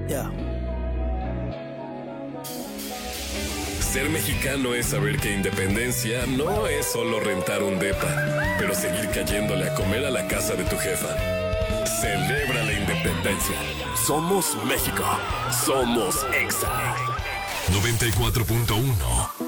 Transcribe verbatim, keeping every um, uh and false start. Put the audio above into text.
Yeah. Ser mexicano es saber que independencia no es solo rentar un depa, pero seguir cayéndole a comer a la casa de tu jefa. Celebra la independencia. Somos México. Somos Exa. noventa y cuatro punto uno